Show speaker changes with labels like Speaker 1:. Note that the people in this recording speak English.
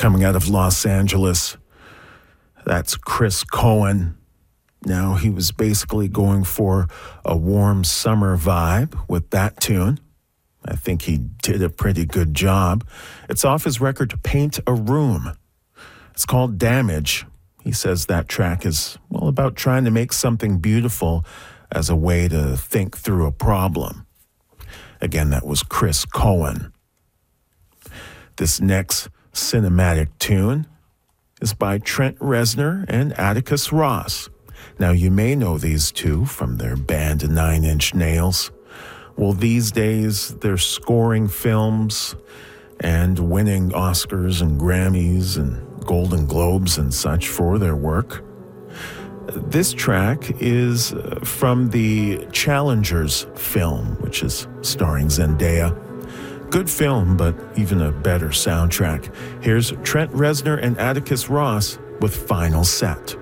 Speaker 1: coming out of Los Angeles. That's Chris Cohen. Now, he was basically going for a warm summer vibe with that tune. I think he did a pretty good job. It's off his record Paint a Room. It's called Damage. He says that track is, well, about trying to make something beautiful as a way to think through a problem. Again, that was Chris Cohen. This next cinematic tune is by Trent Reznor and Atticus Ross. Now, you may know these two from their band Nine Inch Nails. Well, these days, they're scoring films and winning Oscars and Grammys and Golden Globes and such for their work. This track is from the Challengers film, which is starring Zendaya. Good film, but even a better soundtrack. Here's Trent Reznor and Atticus Ross with Final Set.